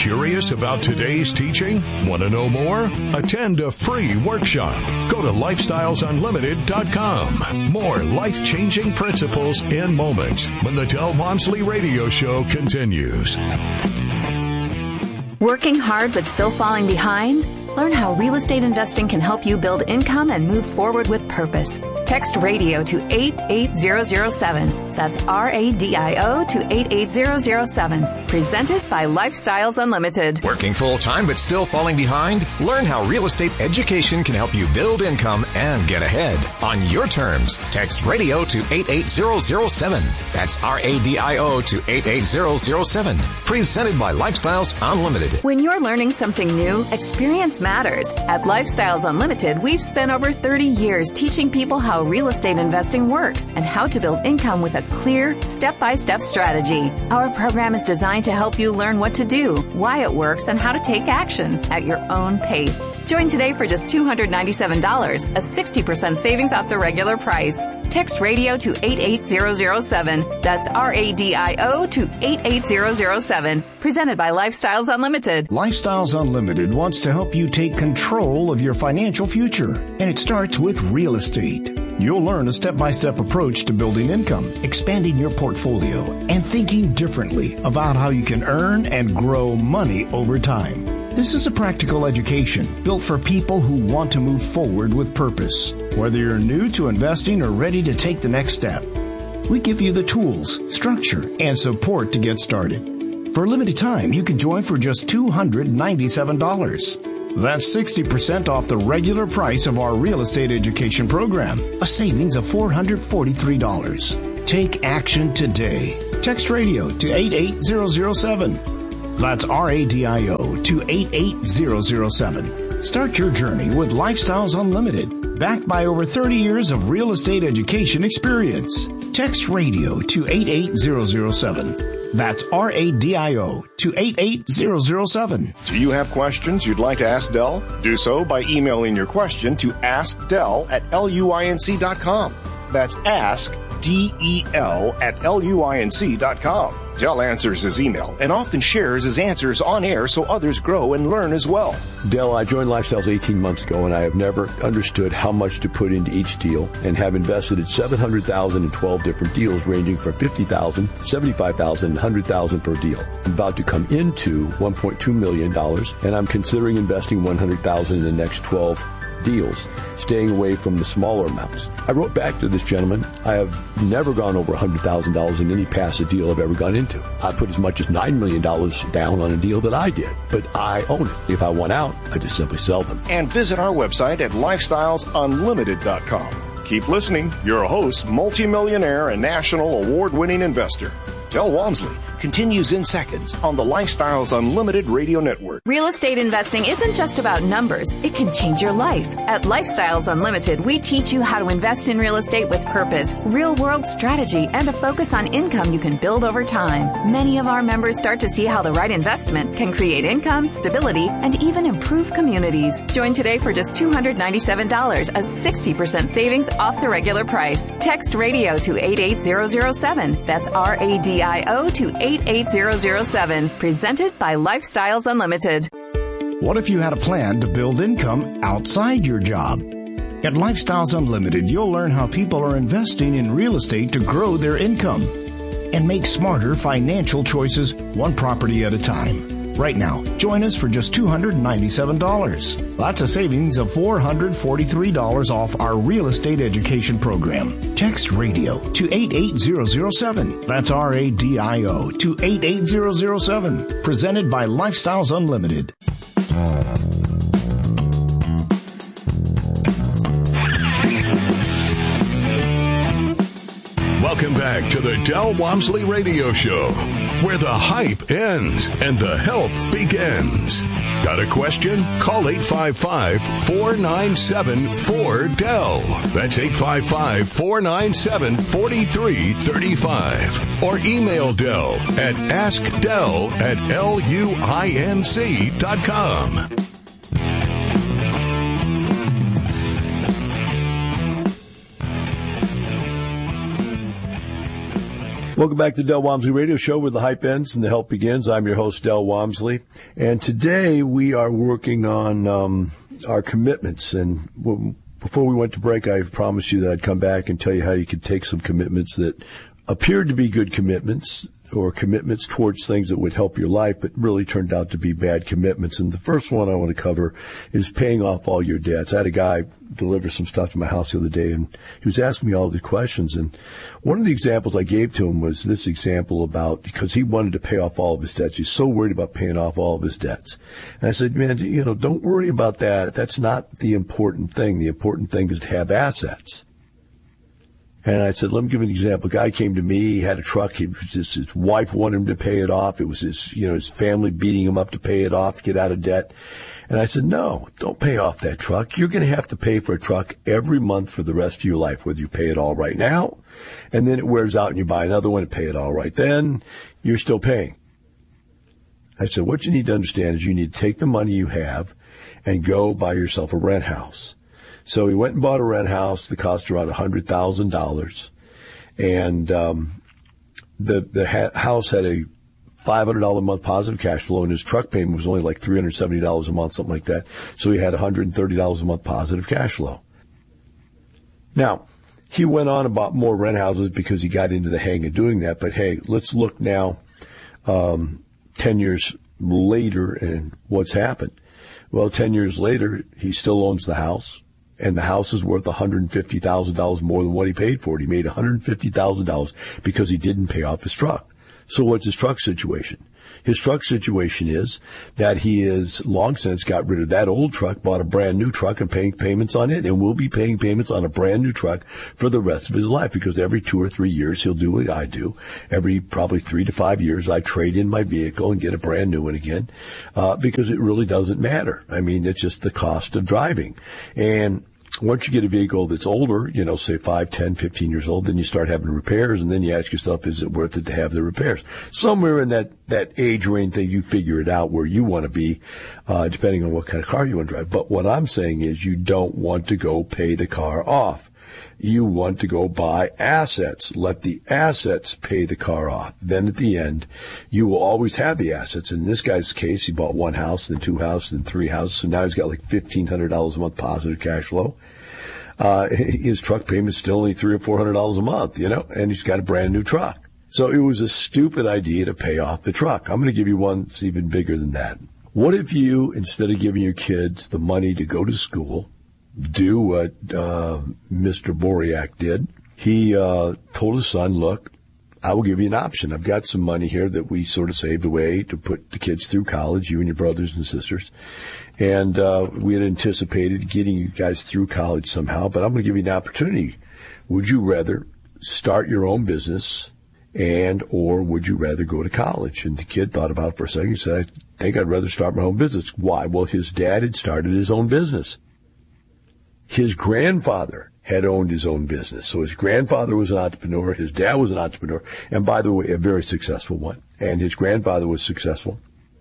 Curious about today's teaching? Want to know more? Attend a free workshop. Go to lifestylesunlimited.com. More life-changing principles in moments when the Del Walmsley Radio Show continues. Working hard but still falling behind? Learn how real estate investing can help you build income and move forward with purpose. Text radio to 88007. That's RADIO to 88007. Presented by Lifestyles Unlimited. Working full-time but still falling behind? Learn how real estate education can help you build income and get ahead. On your terms, text radio to 88007. That's RADIO to 88007. Presented by Lifestyles Unlimited. When you're learning something new, experience matters. At Lifestyles Unlimited, we've spent over 30 years teaching people how real estate investing works and how to build income with a clear, step-by-step strategy. Our program is designed to help you learn what to do, why it works, and how to take action at your own pace. Join today for just $297, a 60% savings off the regular price. Text radio to 88007. That's RADIO to 88007. Presented by Lifestyles Unlimited. Lifestyles Unlimited wants to help you take control of your financial future, and it starts with real estate. You'll learn a step-by-step approach to building income, expanding your portfolio, and thinking differently about how you can earn and grow money over time. This is a practical education built for people who want to move forward with purpose. Whether you're new to investing or ready to take the next step, we give you the tools, structure, and support to get started. For a limited time, you can join for just $297. That's 60% off the regular price of our real estate education program, a savings of $443. Take action today. Text radio to 88007. That's RADIO to 88007. Start your journey with Lifestyles Unlimited, backed by over 30 years of real estate education experience. Text radio to 88007. That's RADIO to 88007. Do you have questions you'd like to ask Del? Do so by emailing your question to askdel@luinc.com. That's askdel@luinc.com. Del answers his email and often shares his answers on air so others grow and learn as well. Del, I joined Lifestyles 18 months ago, and I have never understood how much to put into each deal and have invested in $700,000 in 12 different deals ranging from $50,000, $75,000, and $100,000 per deal. I'm about to come into $1.2 million, and I'm considering investing $100,000 in the next 12 deals, staying away from the smaller amounts. I wrote back to this gentleman, I have never gone over $100,000 in any passive deal I've ever gone into. I put as much as $9 million down on a deal that I did, but I own it. If I want out, I just simply sell them. And visit our website at lifestylesunlimited.com. Keep listening. Your host, multimillionaire and national award-winning investor, Del Walmsley, continues in seconds on the Lifestyles Unlimited Radio Network. Real estate investing isn't just about numbers. It can change your life. At Lifestyles Unlimited, we teach you how to invest in real estate with purpose, real-world strategy, and a focus on income you can build over time. Many of our members start to see how the right investment can create income, stability, and even improve communities. Join today for just $297, a 60% savings off the regular price. Text radio to 88007. That's RADIO to 88007. Presented by Lifestyles Unlimited. What if you had a plan to build income outside your job? At Lifestyles Unlimited, you'll learn how people are investing in real estate to grow their income and make smarter financial choices one property at a time. Right now, join us for just $297. That's a savings of $443 off our real estate education program. Text radio to 88007. That's RADIO to 88007. Presented by Lifestyles Unlimited. Welcome back to the Del Walmsley Radio Show, where the hype ends and the help begins. Got a question? Call 855-497-4DEL. That's 855-497-4335. Or email Del at askdel@luinc.com. Welcome back to the Del Walmsley Radio Show, where the hype ends and the help begins. I'm your host, Del Walmsley. And today we are working on our commitments. And before we went to break, I promised you that I'd come back and tell you how you could take some commitments that appeared to be good commitments or commitments towards things that would help your life, but really turned out to be bad commitments. And the first one I want to cover is paying off all your debts. I had a guy deliver some stuff to my house the other day, and he was asking me all these questions. And one of the examples I gave to him was this example about, because he wanted to pay off all of his debts. He's so worried about paying off all of his debts. And I said, man, don't worry about that. That's not the important thing. The important thing is to have assets. And I said, let me give you an example. A guy came to me, he had a truck, his wife wanted him to pay it off. It was his family beating him up to pay it off, get out of debt. And I said, no, don't pay off that truck. You're going to have to pay for a truck every month for the rest of your life, whether you pay it all right now, and then it wears out and you buy another one and pay it all right then, you're still paying. I said, what you need to understand is you need to take the money you have and go buy yourself a rent house. So he went and bought a rent house that cost around $100,000, and the house had a $500 a month positive cash flow, and his truck payment was only like $370 a month, something like that. So he had $130 a month positive cash flow. Now, he went on and bought more rent houses because he got into the hang of doing that. But hey, let's look now 10 years later and what's happened. Well, 10 years later, he still owns the house. And the house is worth $150,000 more than what he paid for it. He made $150,000 because he didn't pay off his truck. So what's his truck situation? His truck situation is that he has long since got rid of that old truck, bought a brand new truck and paying payments on it, and will be paying payments on a brand new truck for the rest of his life, because every 2 or 3 years he'll do what I do. Every probably 3 to 5 years I trade in my vehicle and get a brand new one again, because it really doesn't matter. I mean, it's just the cost of driving. And once you get a vehicle that's older, say 5, 10, 15 years old, then you start having repairs, and then you ask yourself, is it worth it to have the repairs? Somewhere in that age range that you figure it out where you want to be, depending on what kind of car you want to drive. But what I'm saying is you don't want to go pay the car off. You want to go buy assets. Let the assets pay the car off. Then at the end, you will always have the assets. In this guy's case, he bought one house, then 2 houses, then 3 houses. So now he's got like $1,500 a month positive cash flow. His truck payment's still only $300 or $400 a month, and he's got a brand new truck. So it was a stupid idea to pay off the truck. I'm going to give you one that's even bigger than that. What if you, instead of giving your kids the money to go to school, do what Mr. Boriak did? He told his son, look, I will give you an option. I've got some money here that we sort of saved away to put the kids through college, you and your brothers and sisters. And we had anticipated getting you guys through college somehow, but I'm going to give you an opportunity. Would you rather start your own business or would you rather go to college? And the kid thought about it for a second. He said, I think I'd rather start my own business. Why? Well, his dad had started his own business. His grandfather had owned his own business. So his grandfather was an entrepreneur. His dad was an entrepreneur. And by the way, a very successful one. And his grandfather was successful.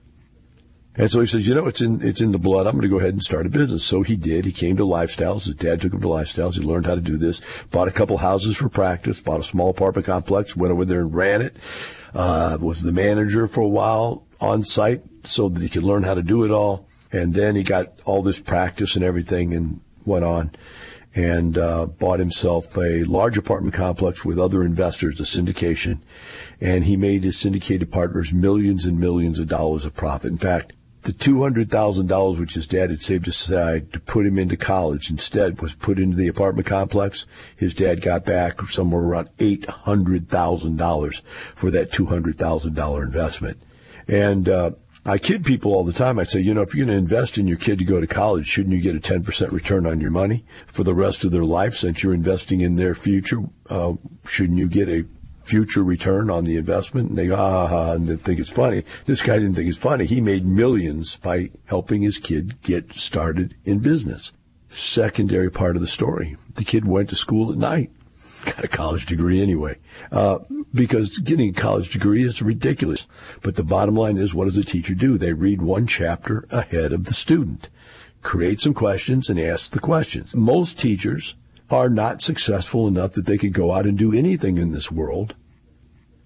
And so he says, it's in the blood. I'm going to go ahead and start a business. So he did. He came to Lifestyles. His dad took him to Lifestyles. He learned how to do this, bought a couple houses for practice, bought a small apartment complex, went over there and ran it, was the manager for a while on site so that he could learn how to do it all. And then he got all this practice and everything and went on and bought himself a large apartment complex with other investors, a syndication. And he made his syndicated partners millions and millions of dollars of profit. In fact, the $200,000 which his dad had saved aside to put him into college instead was put into the apartment complex. His dad got back somewhere around $800,000 for that $200,000 investment. And I kid people all the time. I say, if you're going to invest in your kid to go to college, shouldn't you get a 10% return on your money for the rest of their life since you're investing in their future? Shouldn't you get a future return on the investment? And they go, and they think it's funny. This guy didn't think it's funny. He made millions by helping his kid get started in business. Secondary part of the story. The kid went to school at night. Got a college degree anyway. Because getting a college degree is ridiculous. But the bottom line is, what does a teacher do? They read one chapter ahead of the student, create some questions, and ask the questions. Most teachers are not successful enough that they could go out and do anything in this world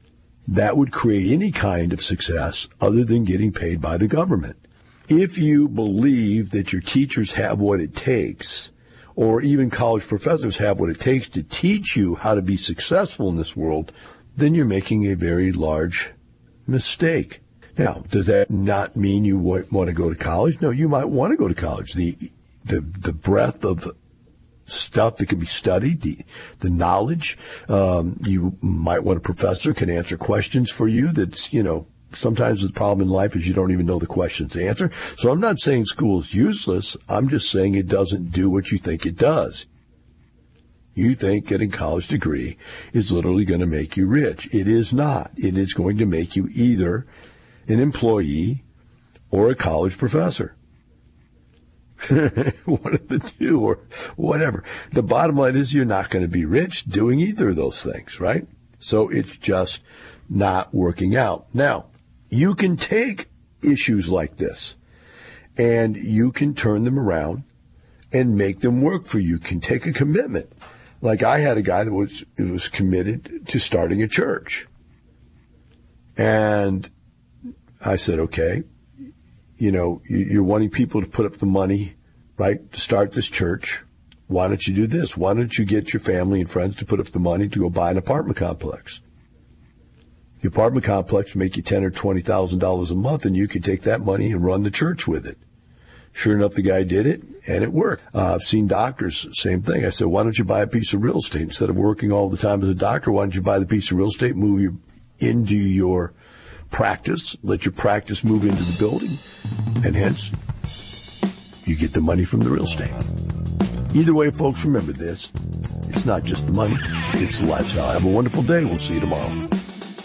that would create any kind of success other than getting paid by the government. If you believe that your teachers have what it takes, or even college professors have what it takes to teach you how to be successful in this world, then you're making a very large mistake. Now, does that not mean you want to go to college? No, you might want to go to college. The breadth of stuff that can be studied, the knowledge, you might want a professor can answer questions for you that's, sometimes the problem in life is you don't even know the questions to answer. So I'm not saying school is useless. I'm just saying it doesn't do what you think it does. You think getting a college degree is literally going to make you rich. It is not. It is going to make you either an employee or a college professor. One of the two or whatever. The bottom line is you're not going to be rich doing either of those things, right? So it's just not working out. Now, you can take issues like this and you can turn them around and make them work for you. You can take a commitment. Like I had a guy that was committed to starting a church. And I said, okay, you're wanting people to put up the money, right, to start this church. Why don't you do this? Why don't you get your family and friends to put up the money to go buy an apartment complex? The apartment complex will make you $10,000 or $20,000 a month, and you can take that money and run the church with it. Sure enough, the guy did it, and it worked. I've seen doctors, same thing. I said, why don't you buy a piece of real estate? Instead of working all the time as a doctor, why don't you buy the piece of real estate, move into your practice, let your practice move into the building, and hence, you get the money from the real estate. Either way, folks, remember this. It's not just the money, it's the lifestyle. Have a wonderful day. We'll see you tomorrow.